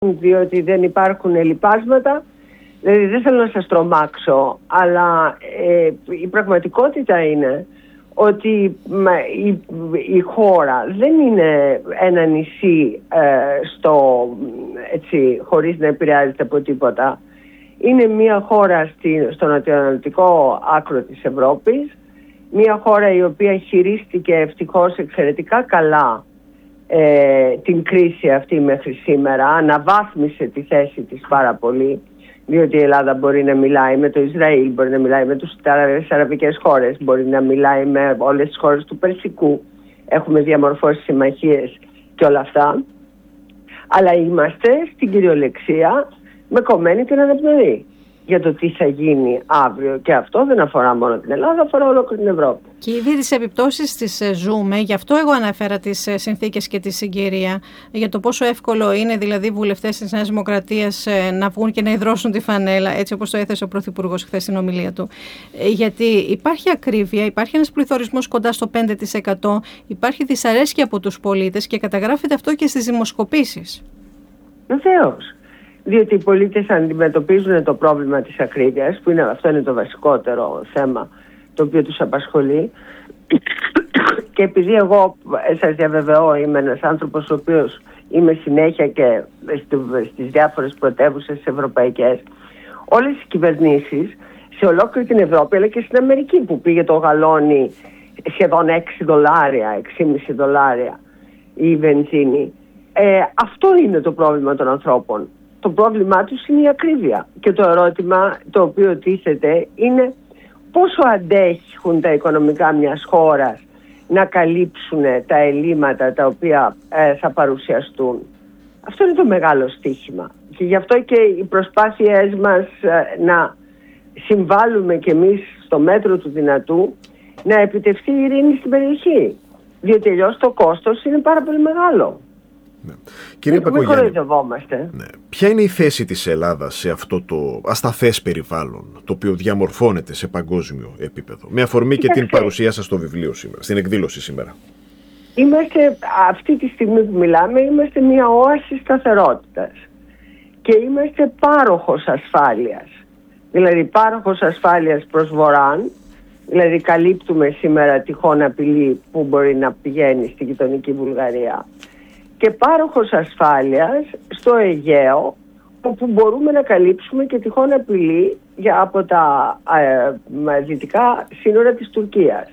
διότι δεν υπάρχουν λοιπάσματα. Δηλαδή δεν θέλω να σας τρομάξω, αλλά η πραγματικότητα είναι ότι η χώρα δεν είναι ένα νησί χωρίς να επηρεάζεται από τίποτα. Είναι μια χώρα στο νοτιοανατολικό άκρο της Ευρώπης, μια χώρα η οποία χειρίστηκε ευτυχώς εξαιρετικά καλά την κρίση αυτή μέχρι σήμερα, αναβάθμισε τη θέση της πάρα πολύ, διότι η Ελλάδα μπορεί να μιλάει με το Ισραήλ, μπορεί να μιλάει με τις αραβικές χώρες, μπορεί να μιλάει με όλες τις χώρες του Περσικού. Έχουμε διαμορφώσει συμμαχίες και όλα αυτά. Αλλά είμαστε στην κυριολεξία με κομμένη την αναπνοή για το τι θα γίνει αύριο. Και αυτό δεν αφορά μόνο την Ελλάδα, αφορά ολόκληρη την Ευρώπη. Και ήδη τις επιπτώσεις τις ζούμε, γι' αυτό εγώ αναφέρα τις συνθήκες και τη συγκυρία, για το πόσο εύκολο είναι δηλαδή οι βουλευτές της Νέας Δημοκρατίας να βγουν και να ιδρώσουν τη φανέλα, έτσι όπως το έθεσε ο Πρωθυπουργός χθες στην ομιλία του. Γιατί υπάρχει ακρίβεια, υπάρχει ένας πληθωρισμός κοντά στο 5%, υπάρχει δυσαρέσκεια από τους πολίτες και καταγράφεται αυτό και στις δημοσκοπήσεις. Βεβαίως. Διότι οι πολίτες αντιμετωπίζουν το πρόβλημα της ακρίβειας, που αυτό είναι το βασικότερο θέμα το οποίο τους απασχολεί. Και επειδή εγώ σας διαβεβαιώ είμαι ένας άνθρωπος ο οποίος είμαι συνέχεια και στις διάφορες πρωτεύουσες ευρωπαϊκές, όλες οι κυβερνήσεις σε ολόκληρη την Ευρώπη, αλλά και στην Αμερική που πήγε το γαλόνι σχεδόν $6, $6,5 η βενζίνη, αυτό είναι το πρόβλημα των ανθρώπων. Το πρόβλημά τους είναι η ακρίβεια. Και το ερώτημα το οποίο τίθεται είναι πόσο αντέχουν τα οικονομικά μιας χώρας να καλύψουν τα ελλείμματα τα οποία θα παρουσιαστούν. Αυτό είναι το μεγάλο στίχημα. Και γι' αυτό και οι προσπάθειές μας να συμβάλλουμε κι εμείς στο μέτρο του δυνατού να επιτευχθεί η ειρήνη στην περιοχή. Διότι αλλιώς το κόστος είναι πάρα πολύ μεγάλο. Ναι. Κύριε Μπακογιάννη, ναι. Ποια είναι η θέση της Ελλάδας σε αυτό το ασταθές περιβάλλον το οποίο διαμορφώνεται σε παγκόσμιο επίπεδο, με αφορμή και την παρουσία σας στο βιβλίο σήμερα, στην εκδήλωση σήμερα? Είμαστε, αυτή τη στιγμή που μιλάμε, είμαστε μια όαση σταθερότητας και είμαστε πάροχος ασφάλειας. Δηλαδή πάροχος ασφάλειας προς Βορράν, δηλαδή καλύπτουμε σήμερα τυχόν απειλή που μπορεί να πηγαίνει στη γειτονική Βουλγαρία, και πάροχος ασφάλειας στο Αιγαίο, όπου μπορούμε να καλύψουμε και τυχόν απειλή από τα δυτικά σύνορα της Τουρκίας.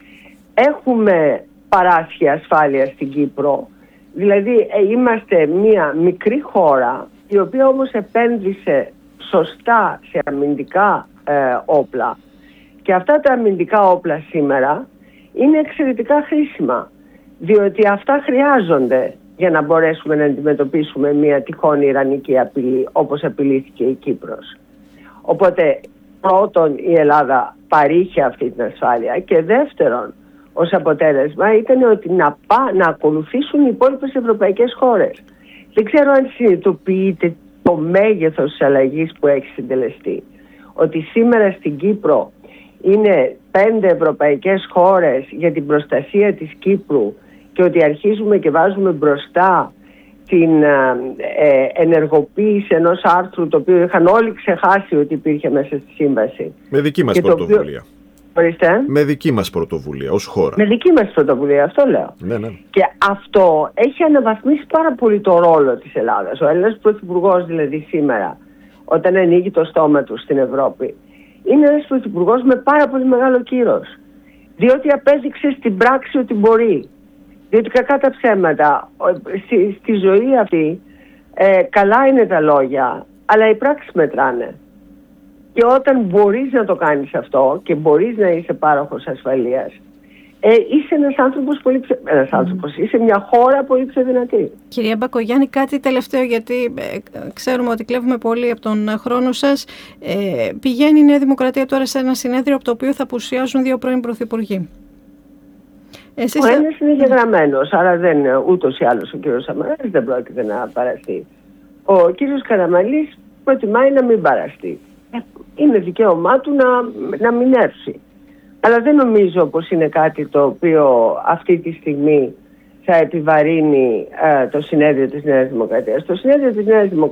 Έχουμε παράσχει ασφάλεια στην Κύπρο, δηλαδή είμαστε μια μικρή χώρα η οποία όμως επένδυσε σωστά σε αμυντικά όπλα, και αυτά τα αμυντικά όπλα σήμερα είναι εξαιρετικά χρήσιμα, διότι αυτά χρειάζονται για να μπορέσουμε να αντιμετωπίσουμε μια τυχόν ιρανική απειλή, όπως απειλήθηκε η Κύπρος. Οπότε πρώτον η Ελλάδα παρήχε αυτή την ασφάλεια, και δεύτερον ως αποτέλεσμα ήταν ότι να ακολουθήσουν οι υπόλοιπες ευρωπαϊκές χώρες. Δεν ξέρω αν συνειδητοποιείτε το μέγεθος της αλλαγής που έχει συντελεστεί. Ότι σήμερα στην Κύπρο είναι 5 ευρωπαϊκές χώρες για την προστασία της Κύπρου, και ότι αρχίζουμε και βάζουμε μπροστά την ενεργοποίηση ενός άρθρου το οποίο είχαν όλοι ξεχάσει ότι υπήρχε μέσα στη σύμβαση. Με δική μας πρωτοβουλία. Με δική μας πρωτοβουλία ως χώρα. Με δική μας πρωτοβουλία, αυτό λέω. Ναι. Και αυτό έχει αναβαθμίσει πάρα πολύ το ρόλο της Ελλάδας. Ο Έλληνας Πρωθυπουργός δηλαδή σήμερα, όταν ανοίγει το στόμα του στην Ευρώπη, είναι ένας Πρωθυπουργός με πάρα πολύ μεγάλο κύρος. Διότι απέδειξε στην πράξη ότι μπορεί. Διότι κακά τα ψέματα, στη ζωή αυτή καλά είναι τα λόγια, αλλά οι πράξεις μετράνε. Και όταν μπορείς να το κάνεις αυτό και μπορείς να είσαι πάροχος ασφαλείας, είσαι ένας άνθρωπος, είσαι μια χώρα πολύ πιο δυνατή. Κυρία Μπακογιάννη, κάτι τελευταίο, γιατί ξέρουμε ότι κλέβουμε πολύ από τον χρόνο σας. Πηγαίνει η Νέα Δημοκρατία τώρα σε ένα συνέδριο από το οποίο θα απουσιάζουν 2 πρώην πρωθυπουργοί. Ο ένας είναι γεγραμμένος, άρα ούτως ή άλλως ο κύριος Σαμαράς δεν πρόκειται να παραστεί. Ο κύριος Καραμανλής προτιμάει να μην παραστεί. Είναι δικαίωμά του να μην έρθει. Αλλά δεν νομίζω πως είναι κάτι το οποίο αυτή τη στιγμή θα επιβαρύνει το συνέδριο της Νέας Δημοκρατίας. Το συνέδριο της Νέας Δημοκρατίας